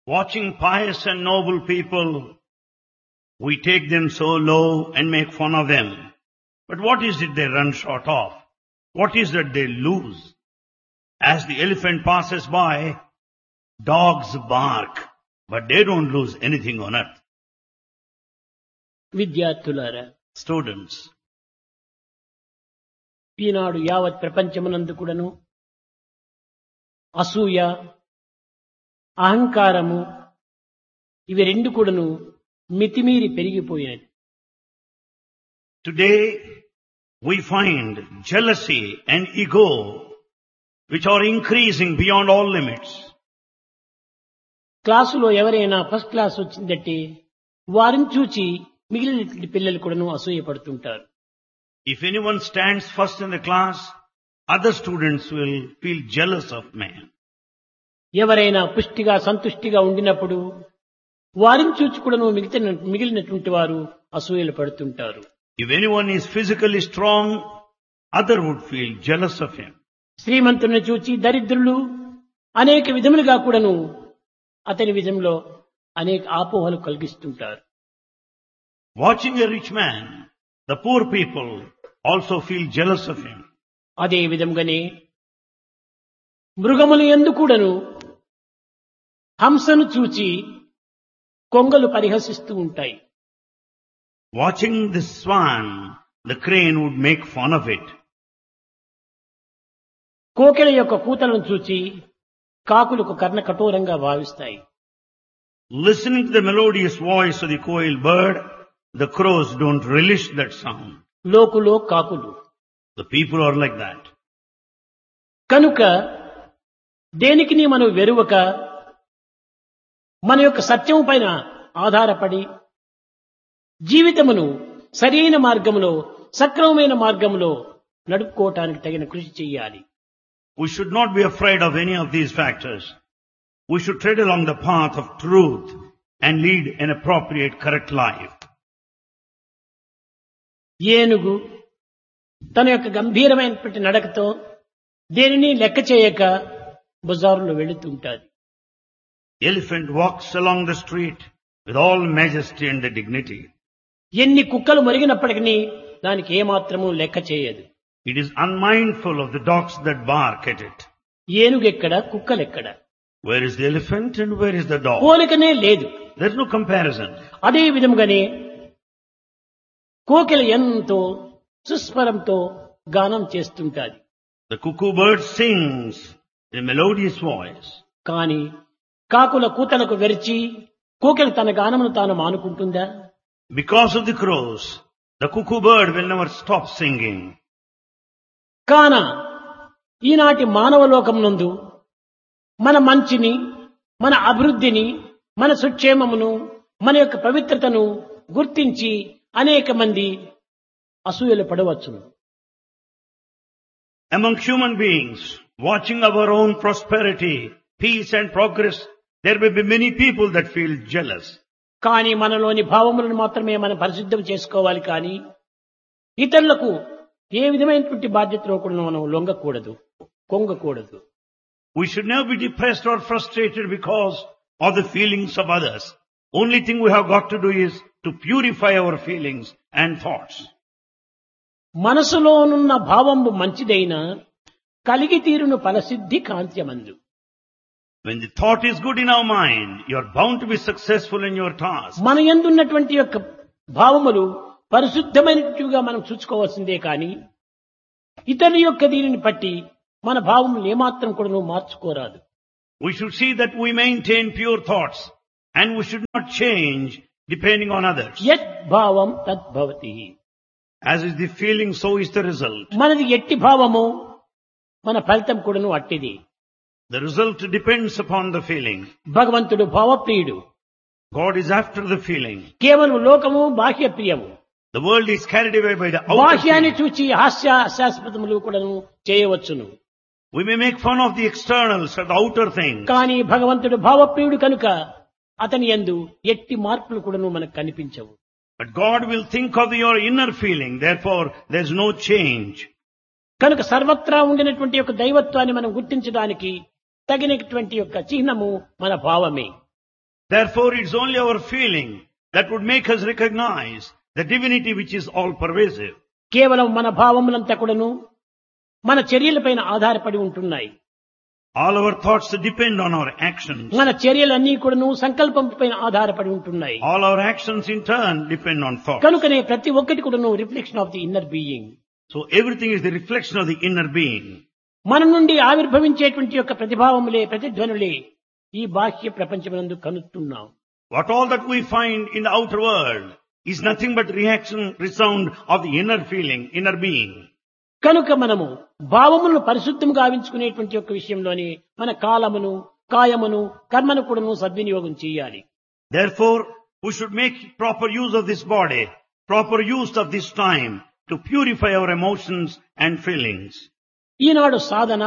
Watching pious and noble people, we take them so low and make fun of them. But what is it they run short of? What is it they lose? As the elephant passes by, dogs bark, but they don't lose anything on earth. విద్యార్థులారా, Students, ఈనాడు యావత్ ప్రపంచమునందు కూడాను అసూయ, అహంకారము ఇవి రెండు కూడాను మితిమీరి పెరిగిపోయినది. today we find jealousy and ego which are increasing beyond all limits. క్లాసులో ఎవరైనా ఫస్ట్ క్లాస్ వచ్చిందంటే వారిని చూచి మిగిలిన పిల్లలు కూడాను అసూయపడుతుంటారు. If anyone stands first in the class, other students will feel jealous of man. ఎవరైనా పుష్టిగా సంతుష్టిగా ఉండినప్పుడు వారిని చూచి కూడాను మిగిలినటువంటి వారు అసూయలు పడుతుంటారు. If anyone is physically strong, other would feel jealous of him. శ్రీమంతుని చూచి దరిద్రులు అనేక విధములుగా కూడాను అతని విధంలో అనేక ఆపోహలు కలిగిస్తుంటారు. Watching a rich man, the poor people also feel jealous of him. అదే విధంగానే మృగములు యందు కూడాను హంసను చూచి కొంగలు పరిహసిస్తూ ఉంటాయి. Watching the swan, the crane would make fun of it. కోకిల యొక్క కూతలను చూచి కాకులకు కర్ణ కఠోరంగా భావిస్తాయి. Listening to the melodious voice of the quail bird, the crows don't relish that sound. లోకులో కాకులు. The people are like that. కనుక దేనికి మనం వెరువక మన యొక్క సత్యం పైన ఆధారపడి జీవితమును సరైన మార్గంలో సక్రమమైన మార్గంలో నడుపుకోవటానికి తగిన కృషి చేయాలి. We should not be afraid of any of these factors. We should tread along the path of truth and lead an appropriate, correct life. ఏనుగు తన యొక్క గంభీరమైనటువంటి నడకతో దేనిని లెక్క చేయక బజారులో వెళుతుంటాది. Elephant walks along the street with all majesty and dignity. ఎన్ని కుక్కలు మొరిగినప్పటికీ దానికి ఏమాత్రము లెక్క చేయదు. It is unmindful of the dogs that bark at it. ఏనుగెక్కడ, కుక్కలెక్కడ? Where is the elephant and where is the dog? పోలికనే లేదు. There is no comparison. అదే విధంగానే కోకిల ఎంతో సుస్వరంతో గానం చేస్తుంటాది. The cuckoo bird sings in a melodious voice. కానీ కాకుల కూతలకు వెరిచి కోకిల తన గానమును తాను మానుకుంటుందా? Because of the crows, the cuckoo bird will never stop singing. కాన ఈనాటి మానవ లోకమునందు మన మంచిని, మన అభివృద్ధిని, మన సుక్షేమమును, మన యొక్క పవిత్రతను గుర్తించి అనేక మంది అసూయలు పడవచ్చును. Among human beings, watching our own prosperity, peace and progress, there may be many people that feel jealous. కానీ మనలోని భావములను మాత్రమే మనం పరిశుద్ధం చేసుకోవాలి. కానీ ఇతరులకు ఏ విధమైనటువంటి బాధ్యతలో కూడా మనం లొంగకూడదు, కొంగకూడదు. We should never be depressed or frustrated because of the feelings of others. Only thing we have got to do is to purify our feelings and thoughts. మనసులోనున్న భావము మంచిదైనా కలిగి తీరును ఫలసిద్ధి కాంత్యమందు. When the thought is good in our mind, you are bound to be successful in your task. మన యందున్నటువంటి యొక్క భావములు పరిశుద్ధమైనట్టుగా మనం చూసుకోవాల్సిందే కానీ ఇతని యొక్క దీనిని బట్టి మన భావములు ఏమాత్రం కూడా మార్చుకోరాదు. We should see that we maintain pure thoughts and we should not change depending on others. యత్ భావం తద్భవతి. As is the feeling, so is the result. మనది ఎట్టి భావము మన ఫలితం కూడాను అట్టిది. The result depends upon the feeling. భగవంతుడు భావప్రియుడు. God is after the feeling. కేవలం లోకము బాహ్య ప్రియము. The world is carried away by the outer బాహ్యాన్ని feeling. చూచి హాస్యాస్పదములు కూడాను చేయవచ్చును. We may make fun of the externals or the outer things. కానీ భగవంతుడు భావప్రియుడు కనుక అతని యందు ఎట్టి మార్పులు కూడాను మనకు కనిపించవు. But God will think of your inner feeling. Therefore, there is no change. కనుక సర్వత్రా ఉండినటువంటి యొక్క దైవత్వాన్ని మనం గుర్తించడానికి తగినటువంటి యొక్క చిహ్నము మన భావమే. Therefore, it's only our feeling that would make us recognize the divinity which is all pervasive. కేవలం మన భావములంతా కూడాను మన చర్యలపైన ఆధారపడి ఉంటున్నాయి. All our thoughts depend on our actions. మన చర్యలన్నీ కూడాను సంకల్పం పైన ఆధారపడి ఉంటున్నాయి. All our actions in turn depend on thoughts. కనుకనే ప్రతి ఒక్కటి కూడాను reflection of the inner being. So everything is the reflection of the inner being. మన నుండి ఆవిర్భవించేటువంటి యొక్క ప్రతిభావములే ప్రతిధ్వనులే ఈ బాహ్య ప్రపంచమునందు కనుస్తున్నాం. What all that we find in the outer world is nothing but reaction, resound of the inner feeling, inner being. కనుక మనము భావములను పరిశుద్ధం గావించుకునేటువంటి యొక్క విషయంలోనే మన కాలమును కాయమును కర్మను కూడాను సద్వినియోగం చేయాలి. Therefore, we should make proper use of this body, proper use of this time to purify our emotions and feelings. ఈనాడు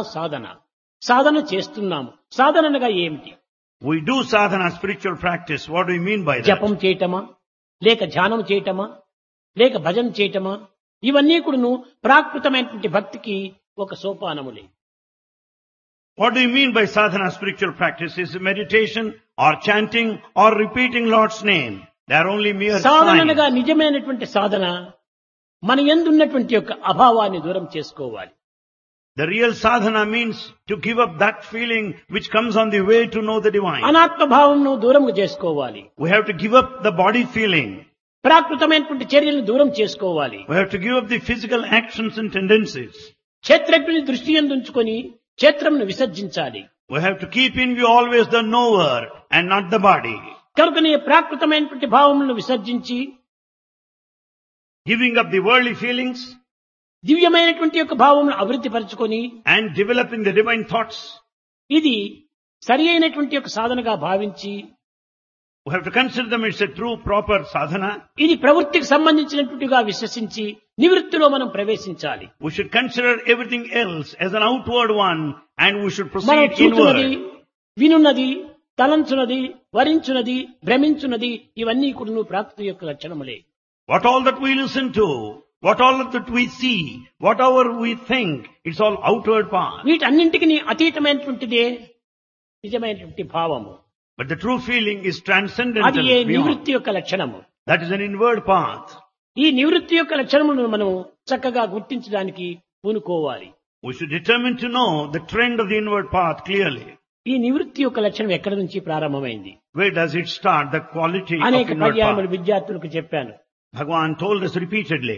సాధన చేస్తున్నాము. సాధన అనగా ఏమిటి? We do sadhana, spiritual practice. What do we mean by that? జపం చేయటమా, లేక ధ్యానం చేయటమా, లేక భజన చేయటమా, ఇవన్నీ కూడాను ప్రాకృతమైనటువంటి భక్తికి ఒక సోపానములే. What do you mean by sadhana, spiritual practice? Is it meditation or chanting or repeating Lord's name? They are only mere సాధనగా signs. నిజమైనటువంటి సాధన మన యందున్నటువంటి యొక్క అభావాన్ని దూరం చేసుకోవాలి. The real sadhana means to give up that feeling which comes on the way to know the divine. అనాత్మ భావంను దూరం చేసుకోవాలి. We have to give up the body feeling. ప్రాకృతమైనటువంటి చర్యలను దూరం చేసుకోవాలి. We have to give up the physical actions and tendencies. క్షేత్రజ్ఞుని దృష్టి యందు ఉంచుకొని క్షేత్రమును విసర్జించాలి. We have to keep in view always the knower and not the body. కనుకనే ప్రాకృతమైనటువంటి భావములను విసర్జించి Giving up the worldly feelings దివ్యమైనటువంటి యొక్క భావమును అభివృద్ధి పరచుకొని and developing the divine thoughts. ఇది సరి అయినటువంటి యొక్క సాధనగా భావించి We have to consider them it's a true, proper sadhana. ఇది ప్రవృత్తికి సంబంధించినటువంటిగా విశ్వసించి నివృత్తిలో మనం ప్రవేశించాలి. We should consider everything else as an outward one and we should మనం proceed చూచున్నది, inward. వినున్నది, తలంచున్నది, వరించున్నది, భ్రమించున్నది ఇవన్నీ కూడా ప్రాకృతి యొక్క లక్షణములే. What all that we listen to, what all that we see, whatever we think, it's all outward path. వీటన్నింటికి అతీతమైనటువంటిదే నిజమైనటువంటి భావము. But the true feeling is అది transcendental ఏ beyond. నివృత్తి యొక్క లక్షణము. That is an inward path. ఈ నివృత్తి యొక్క లక్షణములను మనం చక్కగా గుర్తించడానికి పూనుకోవాలి. We should determine to know the trend of the inward path clearly. ఈ నివృత్తి యొక్క లక్షణం ఎక్కడి నుంచి ప్రారంభమైంది? Where does it start? The quality of అనేక inward పర్యాయములు path. విద్యార్థులకు చెప్పాను. Bhagavan told us repeatedly.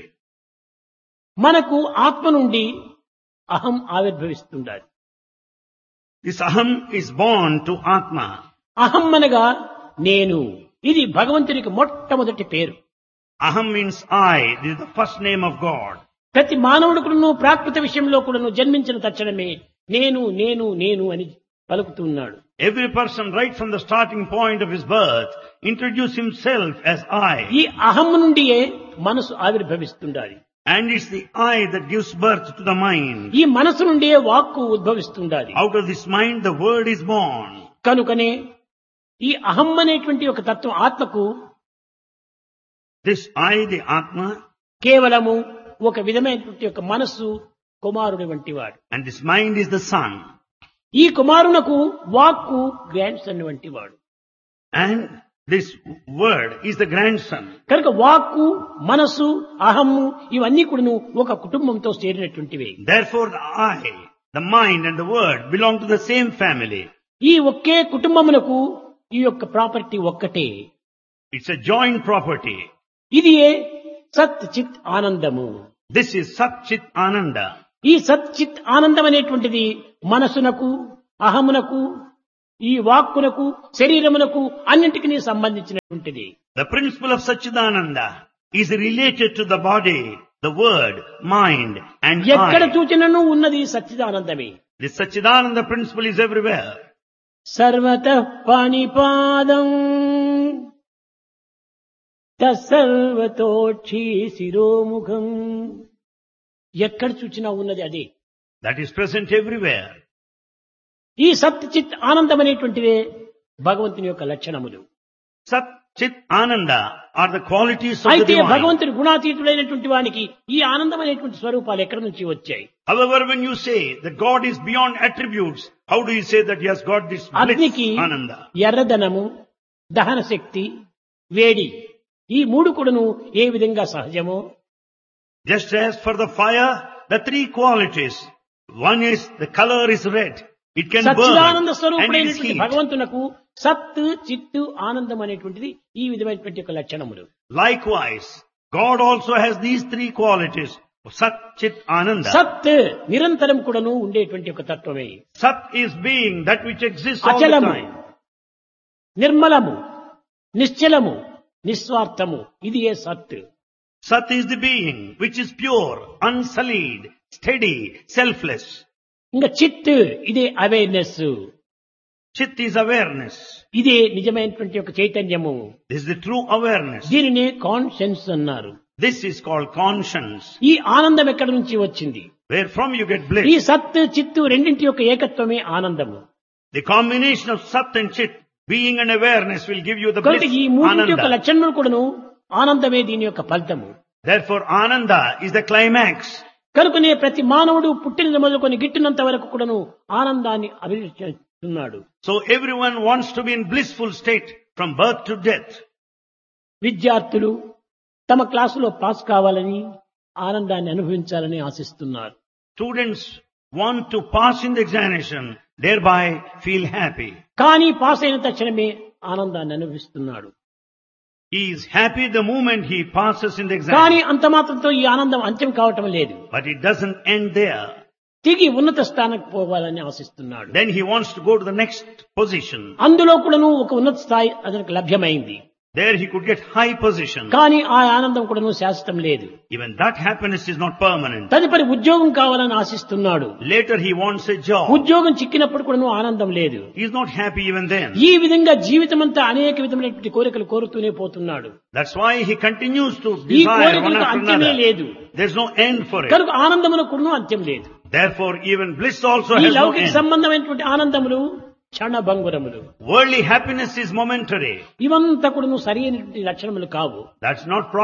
మనకు ఆత్మ నుండి అహం ఆవిర్భవిస్తుండాలి. This aham is born to Atma. అహం అనగా నేను. ఇది భగవంతునికి మొట్టమొదటి పేరు. Aham means I. This is the first name of God. ప్రతి మానవుడు కూడాను ప్రాకృత విషయంలో కూడాను జన్మించిన తక్షణమే నేను నేను నేను అని పలుకుతున్నాడు. Every person right from the starting point of his birth introduce himself as I. ఈ అహం నుండియే మనసు ఆవిర్భవిస్తుండాలి. And it's the I that gives birth to the mind. ఈ మనసు నుండియే వాక్కు ఉద్భవిస్తుండాలి. Out of this mind the word is born. కనుకనే ఈ అహం అనేటువంటి ఒక తత్వం ఆత్మకు This I, the Atma, కేవలము ఒక విధమైనటువంటి ఒక మనస్సు కుమారుడి వంటి వాడు. and this mind is the son. ఈ కుమారునకు వాక్కు గ్రాండ్ సన్ వంటి వాడు. And this word is the grandson. కనుక వాక్కు మనస్సు అహము ఇవన్నీ కూడాను ఒక కుటుంబంతో చేరినటువంటివే. Therefore the I, the mind and the word belong to the same family. ఈ ఒకే కుటుంబమునకు ఈ యొక్క ప్రాపర్టీ ఒక్కటే. It's a joint property. ఇది సత్ చిత్ ఆనందము. This is Sat Chit Ananda. ఈ సత్ చిత్ ఆనందం అనేటువంటిది మనసునకు అహమునకు ఈ వాక్కునకు శరీరమునకు అన్నింటికి సంబంధించినటువంటిది. The principle of Satchidananda is related to the body, the word, mind and ఎక్కడ I. చూచినను ఉన్నది సచ్చిదానందమే. This Satchidananda principle is everywhere. సర్వతః పాణిపాదం తస్సర్వతోక్షి శిరోముఖం. ఎక్కడ చూచినా ఉన్నది అదే. That is present everywhere. ఈ సత్ చిత్ ఆనందం అనేటువంటివే భగవంతుని యొక్క లక్షణములు. Sat Chit Ananda are the qualities of the అయితే divine. భగవంతుని గుణాతీతుడైనటువంటి వానికి ఈ ఆనందం అనేటువంటి స్వరూపాలు ఎక్కడి నుంచి వచ్చాయి? However, when you say that God is beyond attributes, how do you say that he has got this bliss, అగ్నికి Ananda? ఎర్రదనము, దహన శక్తి, వేడి, ఈ మూడు కూడాను ఏ విధంగా సహజమో, Just as for the fire, the three qualities. One is the color is red. It can burn Sachchidananda and it is స్వరూపుడైనటువంటి heat. భగవంతునకు సత్, చిత్తు, ఆనందం అనేటువంటిది ఈ విధమైనటువంటి ఒక లక్షణములు. Likewise, God also has these three qualities. Sat, Chit, Ananda. సత్ నిరంతరం కూడాను ఉండేటువంటి ఒక తత్వమే. Sat is being that which exists all the అచలము, time. నిర్మలము, నిశ్చలము, నిస్వార్థము, ఇది ఏ సత్. Sat is the being which is pure, unsullied, steady, selfless. ఇంకా చిత్ ఇదే అవేర్నెస్, Chit is awareness. ఇదే నిజమైనటువంటి ఒక చైతన్యము. This is the true awareness. దీనినే కాన్షియన్స్ అన్నారు. This is called conscience. ఈ ఆనందం ఎక్కడి నుంచి వచ్చింది? Where from you get ఈ bliss. సత్, చిత్తు రెండింటి యొక్క ఏకత్వమే ఆనందము. The combination of Sat and Chit, being and awareness, will give you the bliss. కాబట్టి ఈ మూడింటి యొక్క Ananda. లక్షణములు కూడాను ఆనందమే దీని యొక్క ఫలితము. Therefore, Ananda is the climax. కనుకనే ప్రతి మానవుడు పుట్టినది మొదలుకొని గిట్టినంత వరకు కూడాను ఆనందాన్ని అభివృద్ధిస్తున్నాడు. So everyone wants to be in blissful state from birth to death. విద్యార్థులు తమ క్లాసులో పాస్ కావాలని, ఆనందాన్ని అనుభవించాలని ఆశిస్తున్నారు. Students want to pass in the examination, thereby feel happy. కానీ పాస్ అయిన తక్షణమే ఆనందాన్ని అనుభవిస్తున్నాడు. He is happy the moment he passes in the కానీ exam. అంత మాత్రంతో ఈ ఆనందం అంత్యం కావటం లేదు. But it doesn't end there. తిరిగి ఉన్నత స్థానానికి పోవాలని ఆశిస్తున్నాడు. Then he wants to go to the next position. అందులో కూడాను ఒక ఉన్నత స్థాయి అతనికి లభ్యమైంది. There he could get high position. కానీ ఆ ఆనందం కూడాను శాశ్వతం లేదు. Even that happiness is not permanent. తదుపరి ఉద్యోగం కావాలని ఆశిస్తున్నాడు. Later he wants a job. ఉద్యోగం చిక్కినప్పుడు కూడాను ఆనందం లేదు. He is not happy even then. ఈ విధంగా జీవితం అంతా అనేక విధమైనటువంటి కోరికలు కోరుతూనే పోతున్నాడు. That's why he continues to ఈ desire one కోరికలకు after అంత్యమే another. లేదు. There's no end for it. కనుక ఆనందమునకు కూడాను అంత్యం లేదు. Therefore, even bliss also ఈ has no లౌకిక end. సంబంధమైనటువంటి ఆనందములు క్షణభంగురములు. Worldly happiness is momentary. ఇవంతా కూడాను సరి అయినటువంటి లక్షణములు కావు. That's not